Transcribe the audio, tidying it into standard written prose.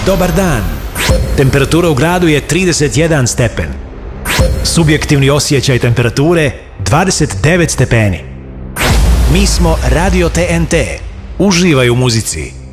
Dobar dan. Temperatura u gradu je 31 stepen. Subjektivni osjećaj temperature 29 stepeni. Mi smo Radio TNT. Uživaj u muzici.